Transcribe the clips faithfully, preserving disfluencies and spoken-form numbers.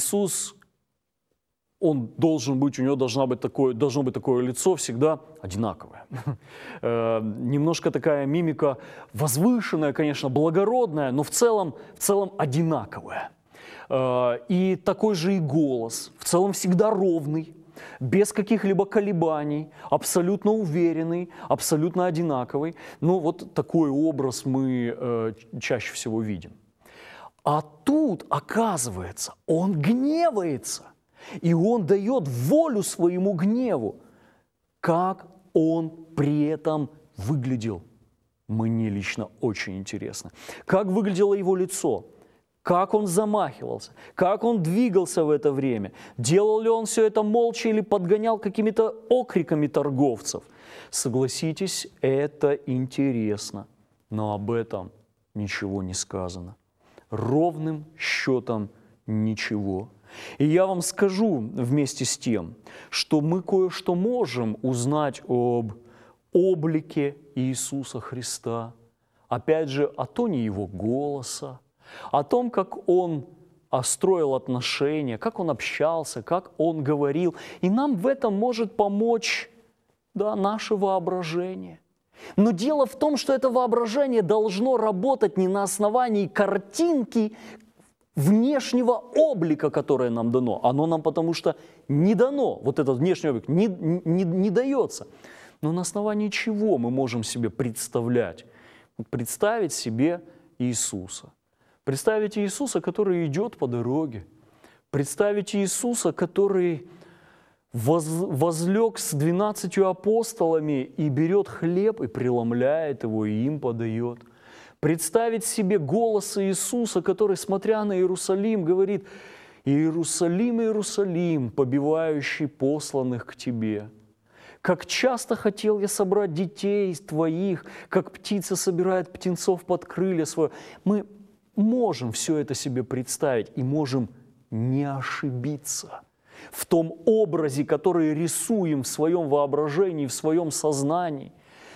Иисус, он должен быть, у него должна быть такое, должно быть такое лицо всегда одинаковое. Немножко такая мимика возвышенная, конечно, благородная, но в целом, в целом одинаковая. И такой же и голос, в целом всегда ровный, без каких-либо колебаний, абсолютно уверенный, абсолютно одинаковый. Ну, вот такой образ мы э, чаще всего видим. А тут, оказывается, он гневается, и он дает волю своему гневу. Как он при этом выглядел? Мне лично очень интересно. Как выглядело его лицо? Как он замахивался, как он двигался в это время, делал ли он все это молча или подгонял какими-то окриками торговцев. Согласитесь, это интересно, но об этом ничего не сказано. Ровным счетом ничего. И я вам скажу вместе с тем, что мы кое-что можем узнать об облике Иисуса Христа, опять же, о тоне Его голоса, о том, как Он строил отношения, как Он общался, как Он говорил. И нам в этом может помочь, да, наше воображение. Но дело в том, что это воображение должно работать не на основании картинки внешнего облика, которое нам дано. Оно нам потому что не дано, вот этот внешний облик не, не, не дается. Но на основании чего мы можем себе представлять? Представить себе Иисуса. Представить Иисуса, который идет по дороге. Представить Иисуса, который воз, возлег с двенадцатью апостолами и берет хлеб и преломляет его, и им подает. Представить себе голос Иисуса, который, смотря на Иерусалим, говорит: «Иерусалим, Иерусалим, побивающий посланных к тебе. Как часто хотел я собрать детей твоих, как птица собирает птенцов под крылья свои». Мы можем все это себе представить и можем не ошибиться в том образе, который рисуем в своем воображении, в своем сознании.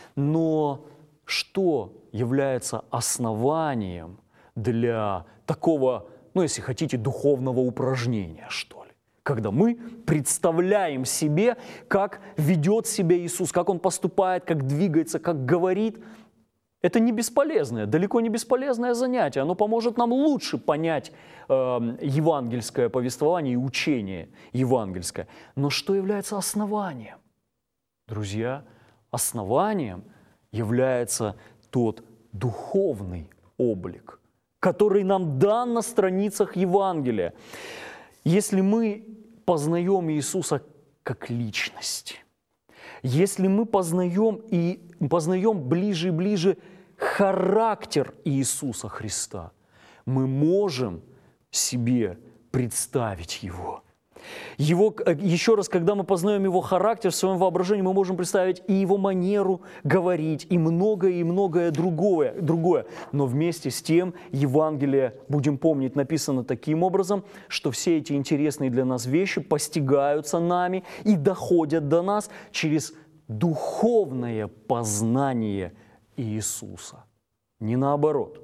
Но что является основанием для такого, ну, если хотите, духовного упражнения, что ли? Когда мы представляем себе, как ведет себя Иисус, как Он поступает, как двигается, как говорит. Это не бесполезное, далеко не бесполезное занятие. Оно поможет нам лучше понять э, евангельское повествование и учение евангельское. Но что является основанием? Друзья, основанием является тот духовный облик, который нам дан на страницах Евангелия. Если мы познаем Иисуса как личность, если мы познаем и познаем ближе и ближе характер Иисуса Христа, мы можем себе представить Его. Его, еще раз, когда мы познаем Его характер в своем воображении, мы можем представить и Его манеру говорить, и многое, и многое другое, другое. Но вместе с тем Евангелие, будем помнить, написано таким образом, что все эти интересные для нас вещи постигаются нами и доходят до нас через духовное познание Иисуса. Не наоборот.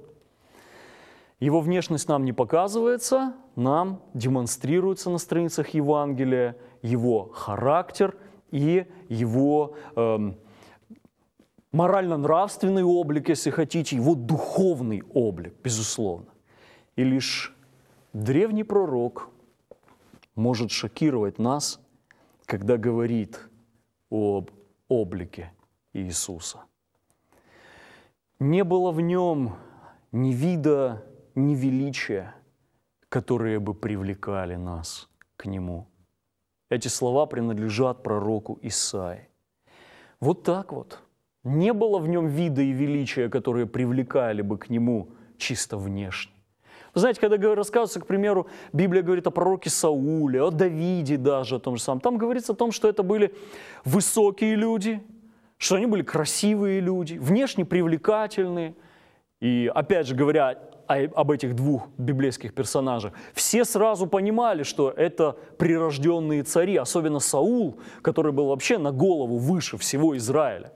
Его внешность нам не показывается, нам демонстрируется на страницах Евангелия его характер и его э, морально-нравственный облик, если хотите, его духовный облик, безусловно. И лишь древний пророк может шокировать нас, когда говорит об облике Иисуса. Не было в нем ни вида, ни величия, которые бы привлекали нас к Нему. Эти слова принадлежат пророку Исаии. Вот так вот. Не было в нем вида и величия, которые привлекали бы к Нему чисто внешне. Вы знаете, когда рассказывается, к примеру, Библия говорит о пророке Сауле, о Давиде даже, о том же самом, там говорится о том, что это были высокие люди, что они были красивые люди, внешне привлекательные. И опять же, говоря об этих двух библейских персонажах, все сразу понимали, что это прирожденные цари, особенно Саул, который был вообще на голову выше всего Израиля.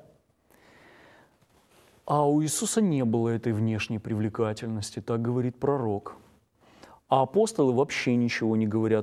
А у Иисуса не было этой внешней привлекательности, так говорит пророк. А апостолы вообще ничего не говорят